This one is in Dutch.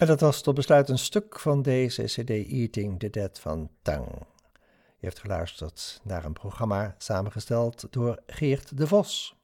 En dat was tot besluit een stuk van deze cd Eating the Dead van Tang. Je heeft geluisterd naar een programma samengesteld door Geert de Vos.